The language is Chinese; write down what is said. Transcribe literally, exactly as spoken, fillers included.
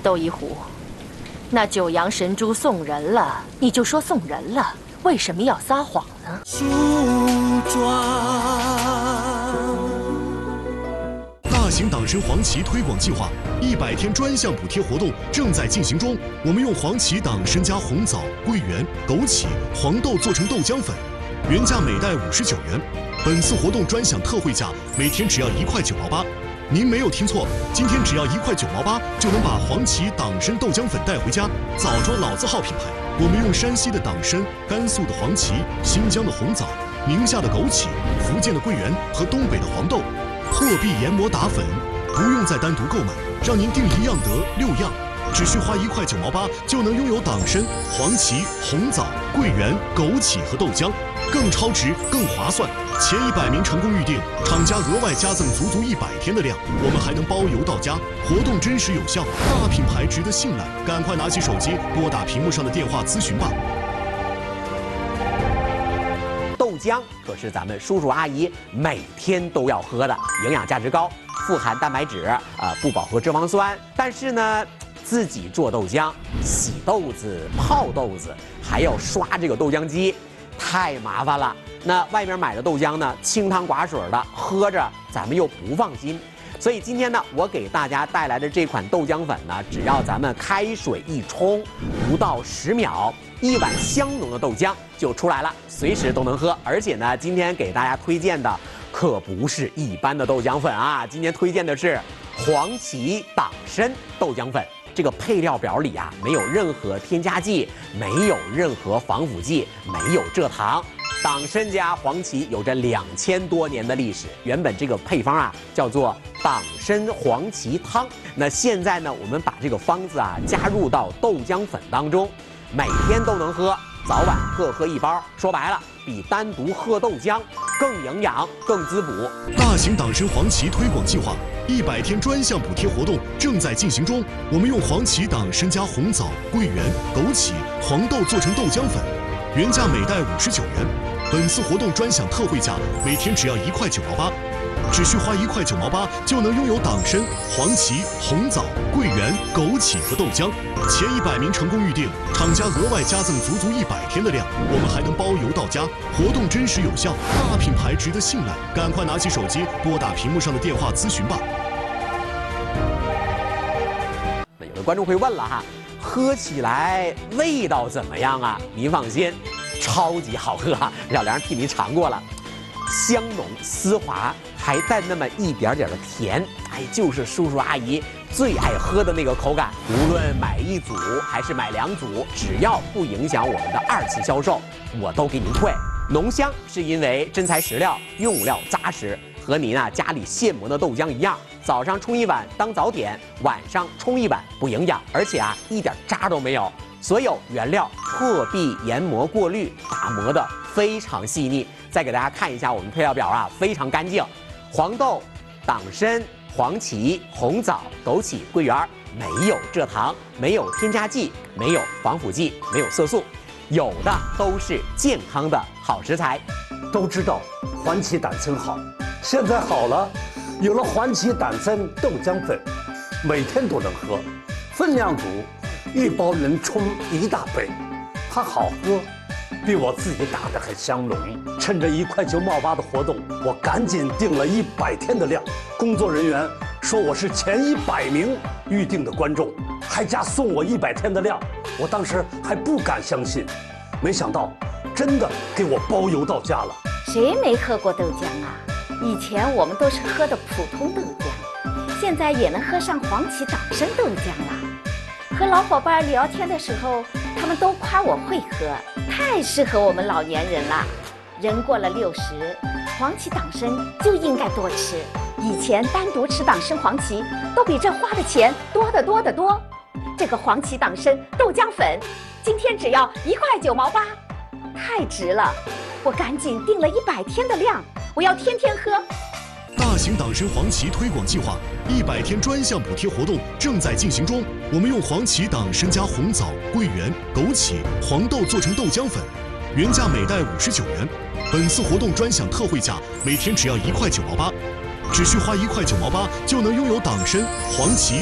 窦一虎，那九阳神珠送人了，你就说送人了，为什么要撒谎呢？梳妆。大型党参黄芪推广计划一百天专项补贴活动正在进行中。我们用黄芪党参加红枣、桂圆、枸杞、黄豆做成豆浆粉，原价每袋五十九元。本次活动专享特惠价，每天只要一块九毛八。您没有听错，今天只要一块九毛八就能把黄芪党参豆浆粉带回家。枣庄老字号品牌，我们用山西的党参、甘肃的黄芪、新疆的红枣、宁夏的枸杞、福建的桂圆和东北的黄豆，破壁研磨打粉，不用再单独购买，让您订一样得六样，只需花一块九毛八就能拥有党参、黄芪、红枣、桂圆、枸杞和豆浆，更超值、更划算。前一百名成功预订，厂家额外加赠足足一百天的量，我们还能包邮到家。活动真实有效，大品牌值得信赖，赶快拿起手机拨打屏幕上的电话咨询吧。 豆浆可是咱们叔叔阿姨每天都要喝的，营养价值高，富含蛋白质，呃，不饱和脂肪酸。但是呢，自己做豆浆，洗豆子、泡豆子，还要刷这个豆浆机，太麻烦了。那外面买的豆浆呢，清汤寡水的，喝着咱们又不放心。所以今天呢，我给大家带来的这款豆浆粉呢，只要咱们开水一冲，不到十秒，一碗香浓的豆浆就出来了，随时都能喝。而且呢，今天给大家推荐的可不是一般的豆浆粉啊，今天推荐的是黄芪党参豆浆粉。这个配料表里啊，没有任何添加剂，没有任何防腐剂，没有蔗糖。党参加黄芪有着两千多年的历史，原本这个配方啊叫做党参黄芪汤。那现在呢，我们把这个方子啊加入到豆浆粉当中，每天都能喝，早晚各喝一包。说白了，比单独喝豆浆更营养、更滋补。 大型党参黄芪推广计划一百天专项补贴活动正在进行中。我们用黄芪党参加红枣、桂圆、枸杞、黄豆做成豆浆粉，原价每袋五十九元。本次活动专享特惠价，每天只要一块九毛八，只需花一块九毛八就能拥有党参、黄芪、红枣、桂圆、枸杞和豆浆。前一百名成功预订，厂家额外加赠足足一百天的量，我们还能包邮到家。活动真实有效，大品牌值得信赖，赶快拿起手机拨打屏幕上的电话咨询吧。 那有的观众会问了哈，喝起来味道怎么样啊？您放心，超级好喝啊！小梁替您尝过了，香浓丝滑，还带那么一点点的甜，哎，就是叔叔阿姨最爱喝的那个口感。无论买一组还是买两组，只要不影响我们的二次销售，我都给您退。浓香是因为真材实料，用料扎实，和您啊家里现磨的豆浆一样，早上冲一碗当早点，晚上冲一碗不营养，而且啊一点渣都没有。所有原料破壁研磨过滤，打磨的非常细腻。再给大家看一下我们配料表啊，非常干净。黄豆、党参、黄芪、红枣、枸杞、桂圆，没有蔗糖，没有添加剂，没有防腐剂，没有色素，有的都是健康的好食材。 都知道黄芪党参好，现在好了，有了黄芪党参豆浆粉，每天都能喝，分量足。一包能冲一大杯，它好喝，比我自己打的还香浓。趁着一块九毛八的活动，我赶紧订了一百天的量。工作人员说我是前一百名预定的观众，还加送我一百天的量。我当时还不敢相信，没想到真的给我包邮到家了。 谁没喝过豆浆啊？以前我们都是喝的普通豆浆，现在也能喝上黄芪党参豆浆了。和老伙伴聊天的时候，他们都夸我会喝，太适合我们老年人了。人过了六十，黄芪党参就应该多吃。以前单独吃党参黄芪，都比这花的钱多得多得多。这个黄芪党参豆浆粉，今天只要一块九毛八，太值了！我赶紧订了一百天的量，我要天天喝。 大型党参黄芪推广计划一百天专项补贴活动正在进行中。我们用黄芪党参加红枣、桂圆、枸杞、黄豆做成豆浆粉，原价每袋五十九元。本次活动专享特惠价，每天只要一块九毛八，只需花一块九毛八就能拥有党参、黄芪。